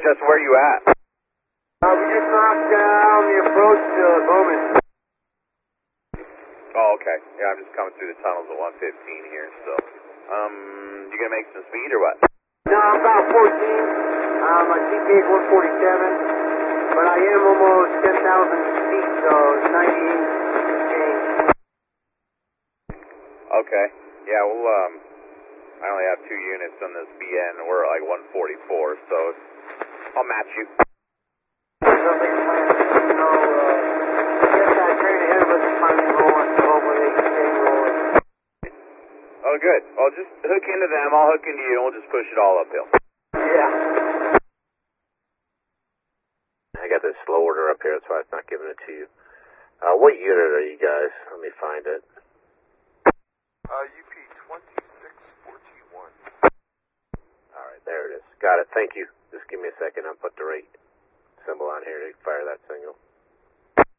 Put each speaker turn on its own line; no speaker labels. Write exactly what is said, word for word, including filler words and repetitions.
Just where you at?
Uh, we just knocked down the approach to Bowman.
Oh, okay. Yeah, I'm just coming through the tunnels at one fifteen here, so. Um, you gonna make some speed or what?
No, I'm about fourteen. Uh, my G P A is one forty-seven, but I am almost ten thousand feet, so it's ninety-eight change.
Okay. Yeah, well, um, I only have two units on this B N, and we're at like one forty-four, so I'll match you.
Something planned, you know, uh, get that train ahead of us is finally rolling, so hopefully they can stay rolling.
Oh, good. Well, just hook into them, I'll hook into you, and we'll just push it all uphill.
Yeah.
I got this slow order up here, that's why it's not giving it to you. Uh, what unit are you guys? Let me find it.
Uh, U P twenty-six forty-one.
Alright, there it is. Got it, thank you. Just give me a second, I'll put the rate symbol on here to fire that signal.